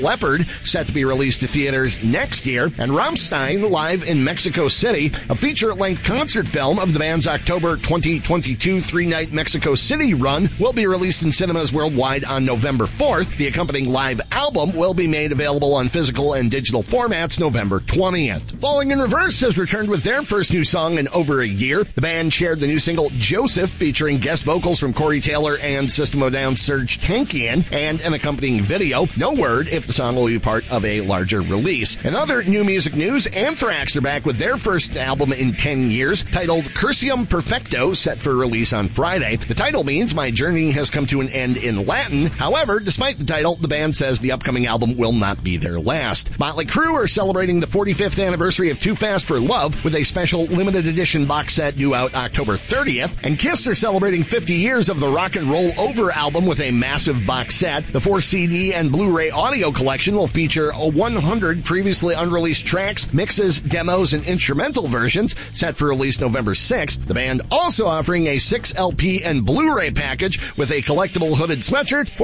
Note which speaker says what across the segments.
Speaker 1: Leopard, set to be released to theaters next year, and Rammstein live in Mexico City, a feature-length concert film of the band's October 2022 three-night Mexico City run, will be released in cinemas worldwide on November 4th. The accompanying live album will be made available on physical and digital formats November 20th. Falling in Reverse has returned with their first new song in over a year. The band shared the new single Joseph, featuring guest vocals from Corey Taylor and System of a Down's Serj Tankian, and an accompanying video. No word if the song will be part of a larger release. In other new music news, Anthrax are back with their first album in 10 years, titled Cursium Perfecto, set for release on Friday. The title means My Journey Has Come to an End in Latin. However, despite the title, the band says the upcoming album will not be their last. Motley Crue are celebrating the 45th anniversary of Too Fast for Love with a special limited edition box set due out October 30th, and Kiss are celebrating 50 years of the Rock and Roll Over album with a massive box set. The 4 CD and Blu-ray audio collection will feature 100 previously unreleased tracks, mixes, demos, and instrumental versions, set for release November 6th. The band also offering a 6 LP and Blu-ray package with a collectible hooded sweatshirt for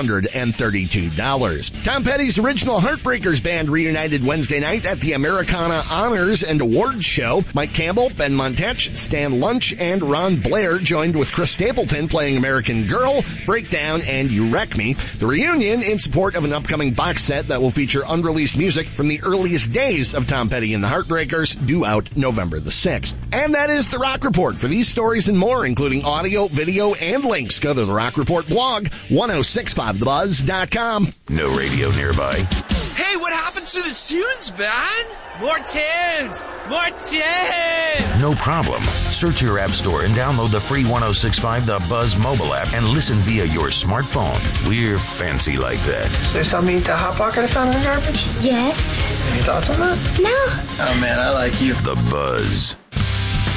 Speaker 1: $432. Tom Petty's original Heartbreakers band reunited Wednesday night at the Americana Honors and Awards Show. Mike Campbell, Ben Montech, Stan Lunch, and Ron Blair joined with Chris Stapleton playing American Girl, Breakdown, and You Wreck Me. The reunion in support of an upcoming box set that will feature unreleased music from the earliest days of Tom Petty and the Heartbreakers, due out November the 6th. And that is The Rock Report. For these stories and more, including audio, video, and links, go to The Rock Report blog, 1065thebuzz.com.
Speaker 2: No radio nearby.
Speaker 3: Hey, what happened to the tunes, man? More tunes! More tunes!
Speaker 2: No problem. Search your app store and download the free 1065 The Buzz mobile app and listen via your smartphone. We're fancy like that.
Speaker 4: So you saw me eat that Hot Pocket I found in the garbage?
Speaker 5: Yes.
Speaker 4: Any thoughts on that?
Speaker 5: No.
Speaker 4: Oh man, I like you.
Speaker 2: The Buzz.